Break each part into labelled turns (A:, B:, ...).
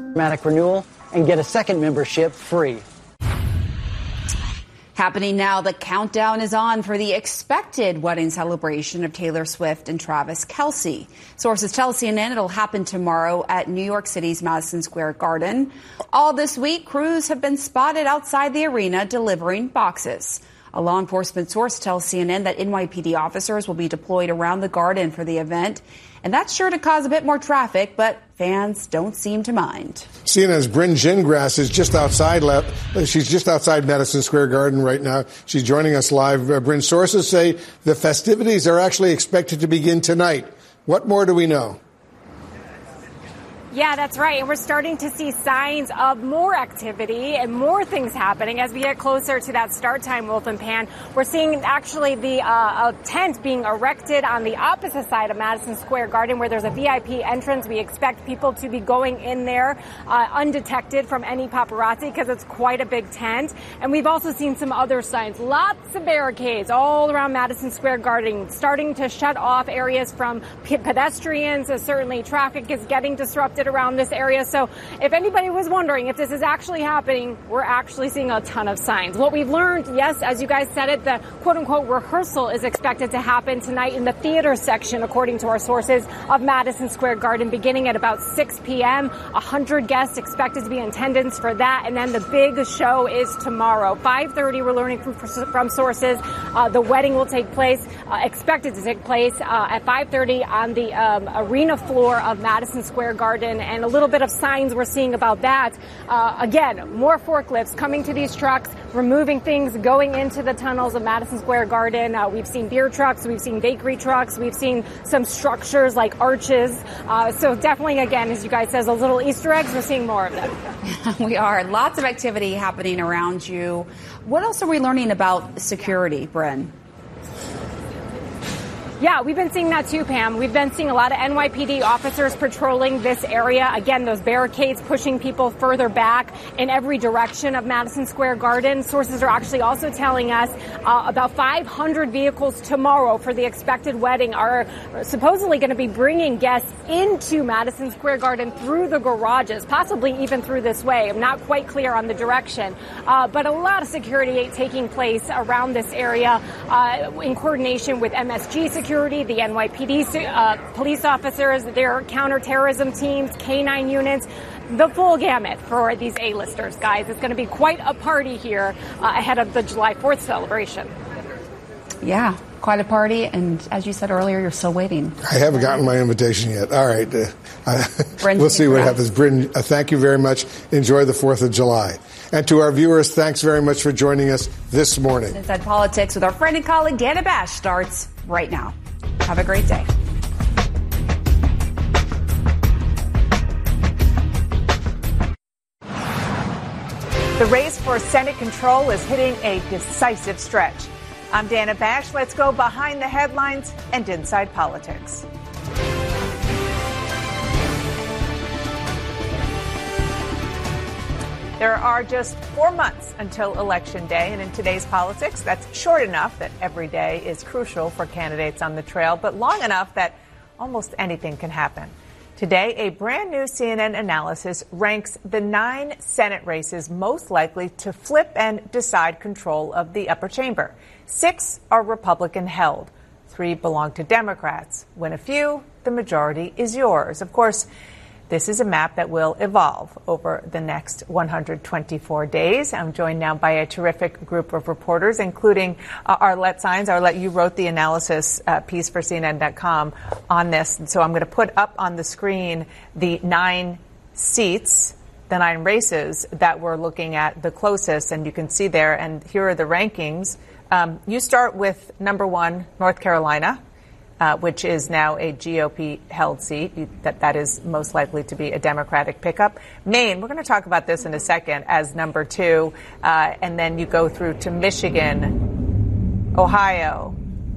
A: automatic renewal and get a second membership free.
B: Happening now, the countdown is on for the expected wedding celebration of Taylor Swift and Travis Kelce. Sources tell CNN it'll happen tomorrow at New York City's Madison Square Garden. All this week, crews have been spotted outside the arena delivering boxes. A law enforcement source tells CNN that NYPD officers will be deployed around the garden for the event. And that's sure to cause a bit more traffic, but fans don't seem to mind.
C: CNN's Bryn Gingras is just outside. She's just outside Madison Square Garden right now. She's joining us live. Bryn, sources say the festivities are actually expected to begin tonight. What more do we know?
D: Yeah, that's right. And we're starting to see signs of more activity and more things happening as we get closer to that start time, Wolf and Pan. We're seeing actually the a tent being erected on the opposite side of Madison Square Garden where there's a VIP entrance. We expect people to be going in there undetected from any paparazzi because it's quite a big tent. And we've also seen some other signs. Lots of barricades all around Madison Square Garden starting to shut off areas from pedestrians. Certainly traffic is getting disrupted around this area. So if anybody was wondering if this is actually happening, we're actually seeing a ton of signs. What we've learned, yes, as you guys said it, the quote-unquote rehearsal is expected to happen tonight in the theater section, according to our sources, of Madison Square Garden, beginning at about 6 p.m. 100 guests expected to be in attendance for that. And then the big show is tomorrow. 5:30, we're learning from sources. The wedding will take place, expected to take place at 5:30 on the arena floor of Madison Square Garden. And a little bit of signs we're seeing about that. Again, more forklifts coming to these trucks, removing things, going into the tunnels of Madison Square Garden. We've seen beer trucks, we've seen bakery trucks, we've seen some structures like arches. So definitely, again, as you guys said, those little Easter eggs, we're seeing more of them.
B: We are. Lots of activity happening around you. What else are we learning about security, Bryn?
D: Yeah, we've been seeing that too, Pam. We've been seeing a lot of NYPD officers patrolling this area. Again, those barricades pushing people further back in every direction of Madison Square Garden. Sources are actually also telling us about 500 vehicles tomorrow for the expected wedding are supposedly going to be bringing guests into Madison Square Garden through the garages, possibly even through this way. I'm not quite clear on the direction, but a lot of security taking place around this area in coordination with MSG Security, the NYPD police officers, their counterterrorism teams, K-9 units, the full gamut for these A-listers, guys. It's going to be quite a party here ahead of the July 4th celebration.
B: Yeah, quite a party. And as you said earlier, you're still waiting.
C: I haven't gotten my invitation yet. All right. We'll see what happens. Bryn, thank you very much. Enjoy the 4th of July. And to our viewers, thanks very much for joining us this morning.
B: Inside Politics with our friend and colleague Dana Bash starts right now. Have a great day.
E: The race for Senate control is hitting a decisive stretch. I'm Dana Bash. Let's go behind the headlines and inside politics. There are just 4 months until Election Day, and in today's politics, that's short enough that every day is crucial for candidates on the trail, but long enough that almost anything can happen. Today, a brand new CNN analysis ranks the 9 Senate races most likely to flip and decide control of the upper chamber. 6 are Republican-held. 3 belong to Democrats. Win a few, the majority is yours. Of course, this is a map that will evolve over the next 124 days. I'm joined now by a terrific group of reporters, including Arlette Saenz. Arlette, you wrote the analysis piece for CNN.com on this. And so I'm going to put up on the screen the 9 seats, the 9 races that we're looking at the closest. And you can see there, and here are the rankings. You start with number 1, North Carolina, which is now a GOP-held seat. That is most likely to be a Democratic pickup. Maine, we're going to talk about this in a second, as number 2. And then you go through to Michigan, Ohio,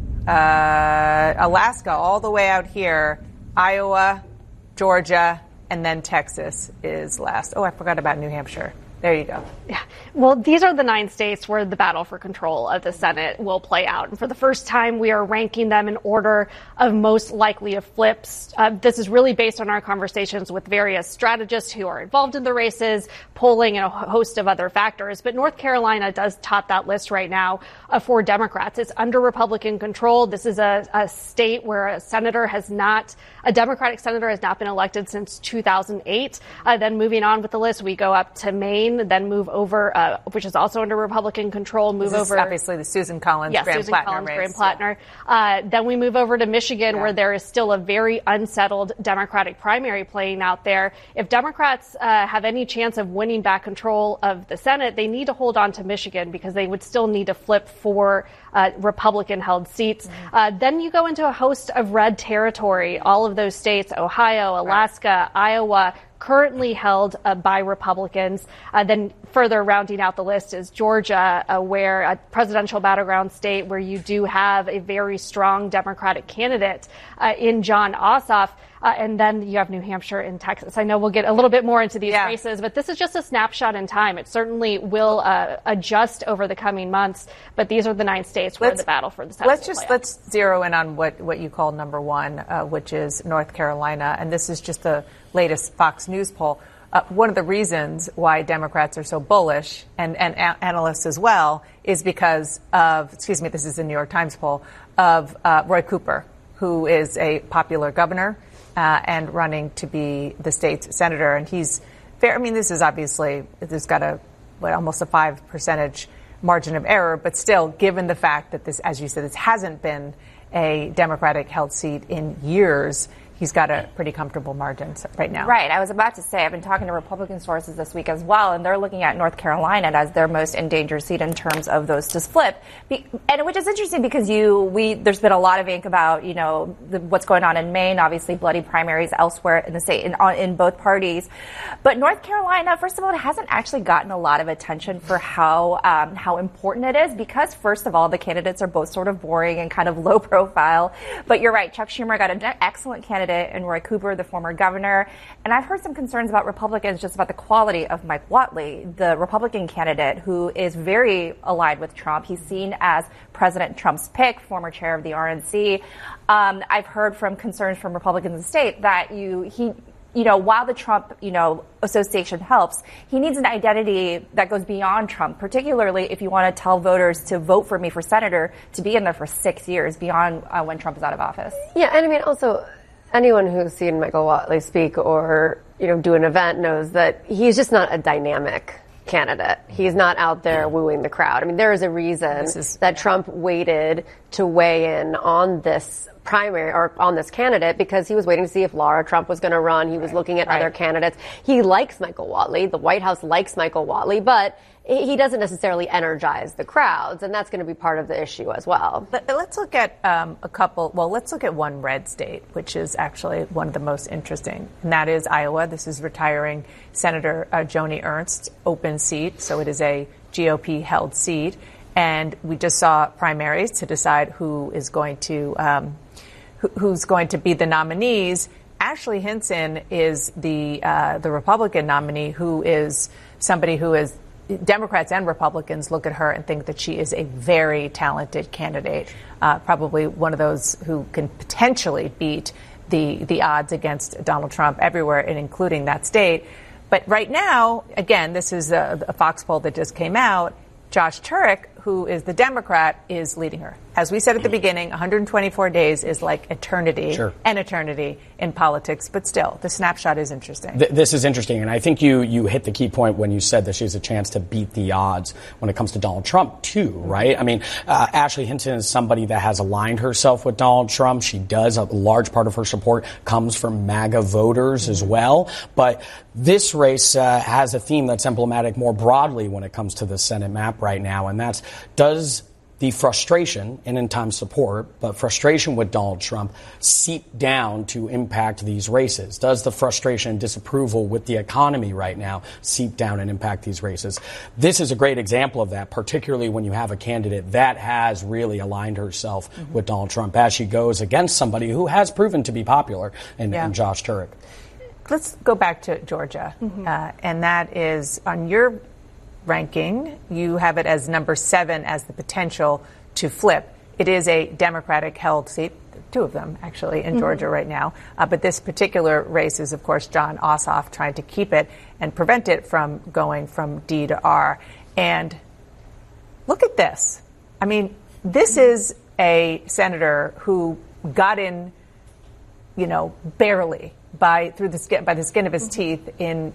E: Alaska, all the way out here, Iowa, Georgia, and then Texas is last. Oh, I forgot about New Hampshire. There you go.
F: Yeah. Well, these are the 9 states where the battle for control of the Senate will play out. And for the first time, we are ranking them in order of most likely of flips. This is really based on our conversations with various strategists who are involved in the races, polling, and a host of other factors. But North Carolina does top that list right now for Democrats. It's under Republican control. This is a state where a Democratic senator has not been elected since 2008. Then moving on with the list, we go up to Maine, then move over, which is also under Republican control,
E: this is obviously the Susan Collins, Graham
F: Plattner. Then we move over to Michigan, where there is still a very unsettled Democratic primary playing out there. If Democrats have any chance of winning back control of the Senate, they need to hold on to Michigan because they would still need to flip 4 Republican-held seats. Then you go into a host of red territory, all of those states, Ohio, Alaska, Iowa, currently held by Republicans. Then further rounding out the list is Georgia, where a presidential battleground state where you do have a very strong Democratic candidate in Jon Ossoff. And then you have New Hampshire and Texas. I know we'll get a little bit more into these races, but this is just a snapshot in time. It certainly will adjust over the coming months, but these are the 9 states where the battle for the Senate
E: Let's zero in on what you call number 1, which is North Carolina. And this is just the latest Fox News poll. One of the reasons why Democrats are so bullish, and analysts as well, is because of, this is the New York Times poll, of Roy Cooper, who is a popular governor and running to be the state's senator. And he's fair. I mean, this is obviously, there's got almost a 5% margin of error, but still, given the fact that this, as you said, this hasn't been a Democratic held seat in years, he's got a pretty comfortable margin right now.
G: Right. I was about to say, I've been talking to Republican sources this week as well, and they're looking at North Carolina as their most endangered seat in terms of those to flip. And which is interesting because there's been a lot of ink about, what's going on in Maine, obviously bloody primaries elsewhere in the state, in both parties. But North Carolina, first of all, it hasn't actually gotten a lot of attention for how important it is because, first of all, the candidates are both sort of boring and kind of low profile. But you're right, Chuck Schumer got an excellent candidate in Roy Cooper, the former governor. And I've heard some concerns about Republicans just about the quality of Mike Whatley, the Republican candidate who is very aligned with Trump. He's seen as President Trump's pick, former chair of the RNC. I've heard from concerns from Republicans in the state that while the Trump, association helps, he needs an identity that goes beyond Trump, particularly if you want to tell voters to vote for me for senator, to be in there for 6 years beyond when Trump is out of office.
H: Yeah, and I mean, also, anyone who's seen Michael Whatley speak or, do an event knows that he's just not a dynamic candidate. He's not out there wooing the crowd. I mean, there is a reason that Trump waited to weigh in on this primary or on this candidate because he was waiting to see if Lara Trump was going to run. He was looking at other candidates. He likes Michael Whatley. The White House likes Michael Whatley, but he doesn't necessarily energize the crowds, and that's going to be part of the issue as well.
E: But let's look at let's look at one red state, which is actually one of the most interesting, and that is Iowa. This is retiring Senator Joni Ernst's open seat, so it is a GOP-held seat. And we just saw primaries to decide who is going to who's going to be the nominees. Ashley Hinson is the Republican nominee, who is somebody who is Democrats and Republicans look at her and think that she is a very talented candidate, probably one of those who can potentially beat the odds against Donald Trump everywhere, and including that state. But right now, again, this is a Fox poll that just came out. Josh Turek, who is the Democrat, is leading her. As we said at the beginning, 124 days is like eternity, an eternity in politics. But still, the snapshot is interesting.
I: This is interesting. And I think you hit the key point when you said that she has a chance to beat the odds when it comes to Donald Trump, too, right? I mean, Ashley Hinson is somebody that has aligned herself with Donald Trump. She does. A large part of her support comes from MAGA voters as well. But this race has a theme that's emblematic more broadly when it comes to the Senate map right now. And that's, does the frustration and in time support, but frustration with Donald Trump seep down to impact these races? Does the frustration and disapproval with the economy right now seep down and impact these races? This is a great example of that, particularly when you have a candidate that has really aligned herself with Donald Trump as she goes against somebody who has proven to be popular in Josh Turek.
E: let's go back to Georgia. And that is on your ranking, you have it as number 7 as the potential to flip. It is a Democratic held seat, 2 of them actually in Georgia right now. But this particular race is, of course, Jon Ossoff trying to keep it and prevent it from going from D to R. And look at this. I mean, this is a senator who got in, barely by the skin of his teeth in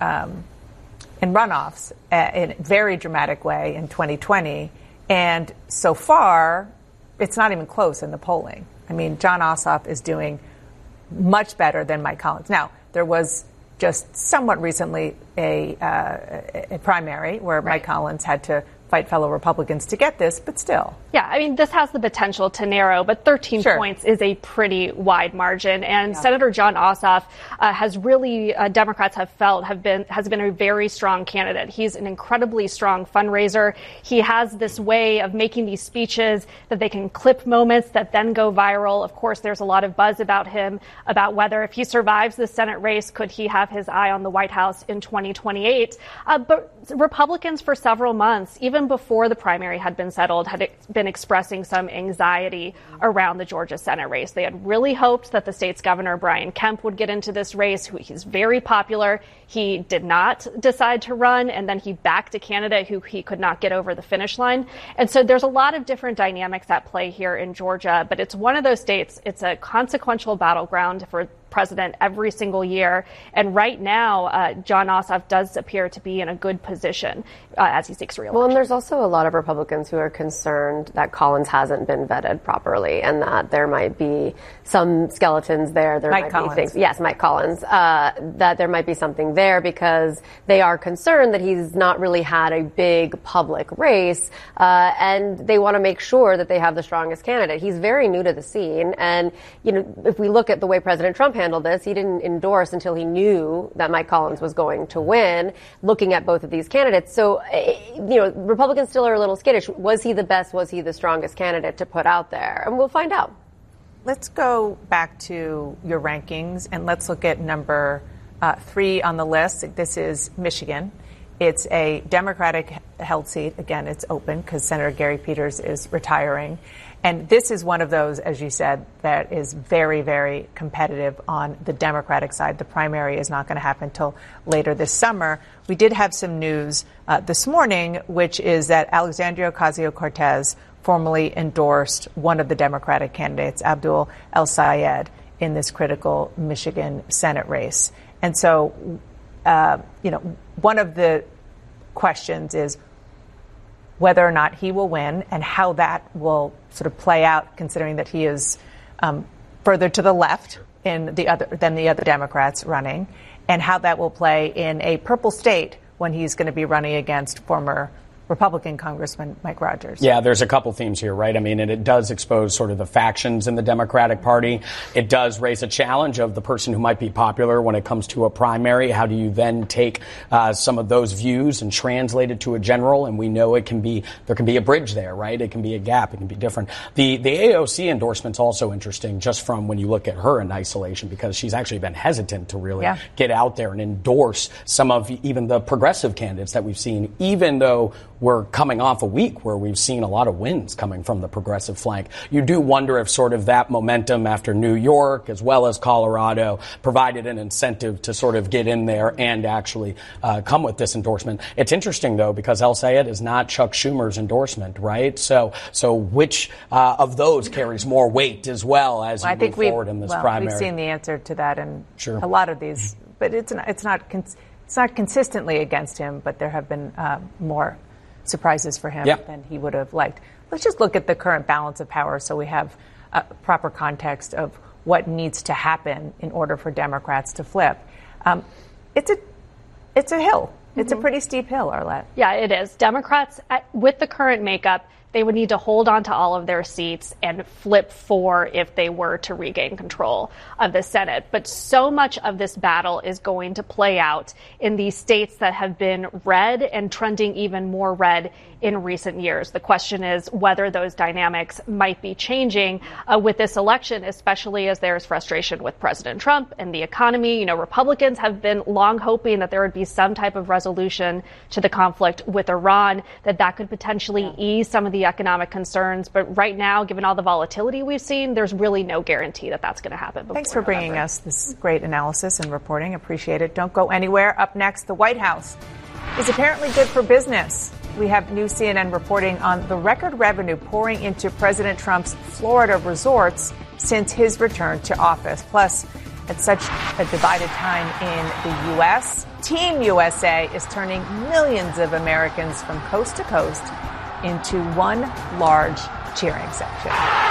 E: runoffs in a very dramatic way in 2020. And so far, it's not even close in the polling. I mean, Jon Ossoff is doing much better than Mike Collins. Now, there was just somewhat recently a primary where Mike Collins had to fight fellow Republicans to get this, but still.
F: Yeah, I mean, this has the potential to narrow, but 13 points is a pretty wide margin. And Senator Jon Ossoff has really, Democrats have felt, has been a very strong candidate. He's an incredibly strong fundraiser. He has this way of making these speeches that they can clip moments that then go viral. Of course, there's a lot of buzz about him, about whether if he survives the Senate race, could he have his eye on the White House in 2028. But Republicans for several months, even before the primary had been settled, had been expressing some anxiety around the Georgia Senate race. They had really hoped that the state's governor, Brian Kemp, would get into this race. He's very popular. He did not decide to run, and then he backed a candidate who he could not get over the finish line. And so there's a lot of different dynamics at play here in Georgia, but it's one of those states, it's a consequential battleground for president every single year. And right now, Jon Ossoff does appear to be in a good position as he seeks re-election.
H: Well, and there's also a lot of Republicans who are concerned that Collins hasn't been vetted properly and that there might be some skeletons there.
E: Mike Collins.
H: Yes, Mike Collins. That there might be something there because they are concerned that he's not really had a big public race, and they want to make sure that they have the strongest candidate. He's very new to the scene, and if we look at the way President Trump handled this, he didn't endorse until he knew that Mike Collins was going to win, looking at both of these candidates. So, Republicans still are a little skittish. Was he the best? Was he the strongest candidate to put out there? And we'll find out.
E: Let's go back to your rankings and let's look at number 3 on the list. This is Michigan. It's a Democratic held seat. Again, it's open because Senator Gary Peters is retiring. And this is one of those, as you said, that is very, very competitive on the Democratic side. The primary is not going to happen until later this summer. We did have some news this morning, which is that Alexandria Ocasio-Cortez formally endorsed one of the Democratic candidates, Abdul El-Sayed, in this critical Michigan Senate race. And so, one of the questions is whether or not he will win and how that will sort of play out, considering that he is further to the left than the other Democrats running, and how that will play in a purple state when he's going to be running against former Republican Congressman Mike Rogers.
I: Yeah, there's a couple themes here, right? I mean, and it does expose sort of the factions in the Democratic Party. It does raise a challenge of the person who might be popular when it comes to a primary. How do you then take some of those views and translate it to a general? And we know there can be a bridge there, right? It can be a gap. It can be different. The AOC endorsement's also interesting just from when you look at her in isolation, because she's actually been hesitant to really get out there and endorse some of even the progressive candidates that we've seen, even though we're coming off a week where we've seen a lot of wins coming from the progressive flank. You do wonder if sort of that momentum after New York as well as Colorado provided an incentive to sort of get in there and actually come with this endorsement. It's interesting, though, because El-Sayed is not Chuck Schumer's endorsement, right? So which of those carries more weight as well as you move forward in this primary?
E: We've seen the answer to that in a lot of these, but it's not consistently against him, but there have been more surprises for him than he would have liked. Let's just look at the current balance of power so we have a proper context of what needs to happen in order for Democrats to flip. It's a hill. It's a pretty steep hill, Arlette.
F: Yeah, it is. Democrats, with the current makeup, they would need to hold on to all of their seats and flip 4 if they were to regain control of the Senate. But so much of this battle is going to play out in these states that have been red and trending even more red in recent years. The question is whether those dynamics might be changing with this election, especially as there's frustration with President Trump and the economy. You know, Republicans have been long hoping that there would be some type of resolution to the conflict with Iran, that could potentially ease some of the economic concerns. But right now, given all the volatility we've seen, there's really no guarantee that that's going to happen.
E: Thanks for bringing us this great analysis and reporting. Appreciate it. Don't go anywhere. Up next, the White House is apparently good for business. We have new CNN reporting on the record revenue pouring into President Trump's Florida resorts since his return to office. Plus, at such a divided time in the U.S., Team USA is turning millions of Americans from coast to coast into one large cheering section.